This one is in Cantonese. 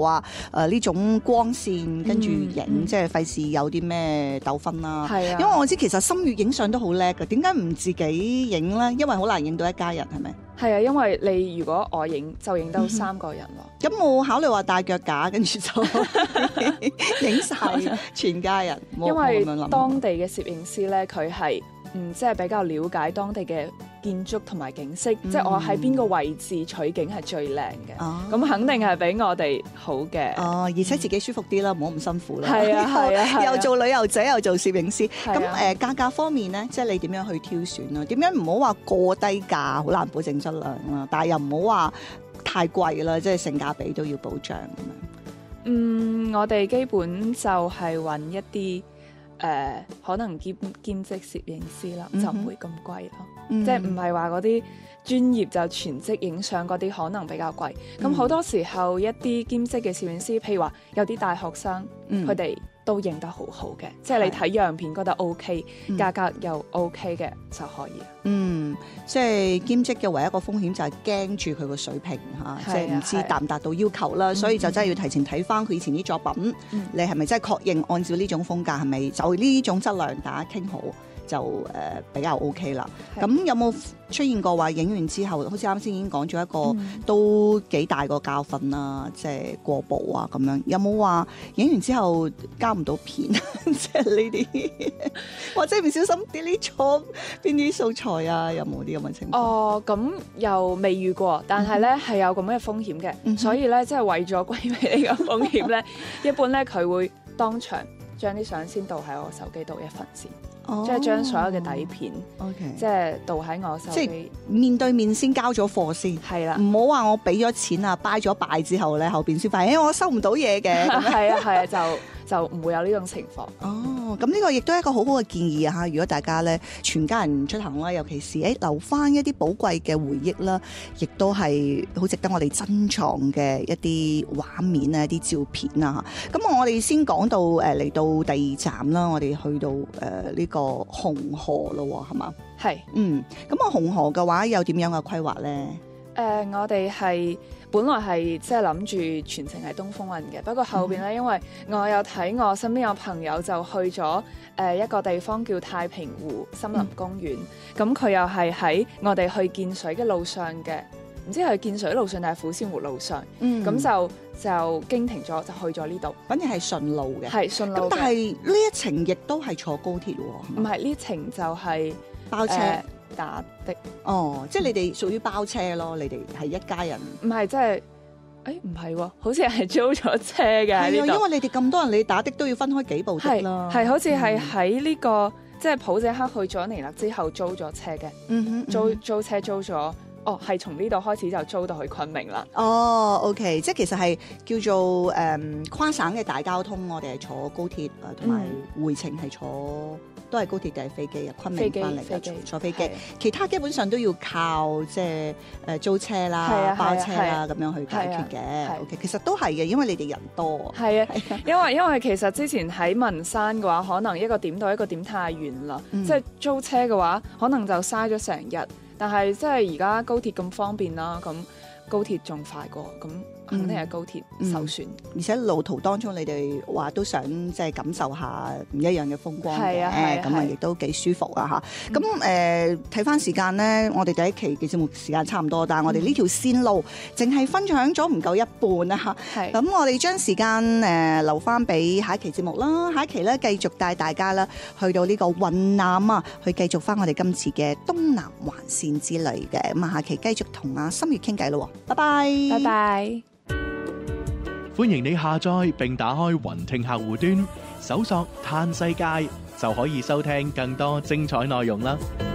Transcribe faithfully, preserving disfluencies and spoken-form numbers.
話誒呢種光線跟住影， 嗯、 即係費事有啲咩糾紛啦。 係啊， 因為我知其實心月影相都好叻㗎，點解唔自己影咧？因為好難影到一家人，係咪？ 係啊，因為你如果我影就影到三個人咯。 咁冇考慮話帶腳架，跟住就影晒全家人。 因為當地嘅攝影師咧，佢係嗯即係比較了解當地嘅建築同埋景色，嗯、即係我喺邊個位置取景係最靚嘅。咁、哦、肯定係比我哋好嘅。哦， 而且自己舒服啲啦，唔好咁辛苦啦。 係啊係啊，啊又做旅遊者又做攝影師。咁誒、啊呃、價格方面咧，即係你點樣去挑選啊？點樣唔好話過低價，好難保證質量啦。但係又唔好話太貴啦，即係性價比都要保障咁樣。 嗯，我哋基本就係揾一啲誒、呃、可能兼兼職攝影師啦，嗯、就唔會咁貴咯。嗯、即係唔係話嗰啲專業就全職影相嗰啲可能比較貴。咁好、嗯、多時候一啲兼職嘅攝影師，譬如話有啲大學生，佢哋、嗯、都影得好好嘅，即係你睇樣片覺得 OK，嗯、價格又 OK 嘅就可以。嗯， 即係兼職嘅唯一一個風險就係驚住佢個水平嚇，即係唔知達唔達到要求啦，啊、所以就真係要提前睇翻佢以前啲作品，嗯、你係咪真係確認按照呢種風格係咪就呢種質量大家傾好？就誒、呃、比較 OK 啦。咁的有冇出現過話影完之後，好似啱先已經講咗一個、嗯、都幾大個教訓啦，即係過曝啊咁樣。有冇話影完之後交唔到片，即係呢啲，或者唔小心 delete 錯邊啲素材啊？有冇啲咁嘅情況？ 哦，咁又未遇過，但係咧係有咁嘅風險嘅，嗯、哼所以咧即係為咗規避呢個風險咧，一般咧佢會當場將啲相先導喺我手機度一份先。Oh, 即係將所有嘅底片，okay. 即係導喺我手機，即係面對面先交咗貨先，係啦，唔好話我俾咗錢啊，buy 咗拜之後咧，後邊先發現，誒、欸、我收唔到嘢嘅， 係啊係啊，就就唔會有呢種情況。 哦，咁呢個亦都係一個好好嘅建議啊！嚇，如果大家咧全家人出行啦，尤其是誒、欸、留翻一啲寶貴嘅回憶啦，亦都係好值得我哋珍藏嘅一啲畫面啊、一啲照片啊嚇。咁我哋先講到誒嚟、呃、到第二站啦，我哋去到誒呢、呃這個紅河咯，係嘛？係是，嗯，咁啊紅河嘅話有點樣嘅規劃咧？ 誒、呃，我哋係本來係即係諗住全程係東風運嘅，不過後邊咧，嗯、因為我有睇我身邊有朋友就去咗誒、呃、一個地方叫太平湖森林公園，咁佢、嗯、又係喺我哋去見水嘅路上嘅，唔知係見水路上定係撫仙湖路上，咁、嗯、就就經停咗，就去咗呢度。 反正係順路嘅， 係順路。咁但係呢一程亦都係坐高鐵喎， 唔係呢程就係、是、 包車。 呃打的哦，即係你哋屬於包車咯，你哋係一家人。 唔係，即係，誒唔係喎，好似係租咗車嘅。係啊，因為你哋咁多人，你打的都要分開幾部的啦。 係，好似係喺呢個、嗯、即係普謝克去咗尼勒之後租咗車嘅。嗯哼，租租車租咗。哦，係從呢度開始就租到去昆明啦。 哦 ，OK，即係其實係叫做誒、嗯、跨省嘅大交通，我哋係坐高鐵啊，同埋回程係坐都係高鐵定係飛機啊？昆明翻嚟嘅坐飛機，其他基本上都要靠即係誒租車啦、啊、包車啦咁、啊、樣去解決嘅。啊、OK，其實都係嘅，因為你哋人多。係啊， 啊因為因為其實之前喺文山嘅話，可能一個點到一個點太遠啦，嗯、即係租車嘅話，可能就嘥咗成日。但係即係而家高鐵咁方便啦，咁高鐵仲快過，咁肯定係高鐵首選、嗯嗯。而且路途當中，你哋話都想即係感受下唔一樣嘅風光嘅，咁啊亦都幾舒服啊嚇。咁誒睇翻時間咧，我哋第一期嘅節目時間差唔多，但係我哋呢條線路淨係分享咗唔夠一半啊嚇。咁是我哋將時間誒、呃、留翻俾下一期節目啦，下一期咧繼續帶大家啦去到呢個雲南啊，去繼續翻我哋今次嘅東南環線之旅嘅。咁啊，下期繼續同阿心月傾偈咯，拜拜， 拜拜。 歡迎你下載並打開雲聽客戶端，搜索嘆世界就可以收聽更多精彩內容啦。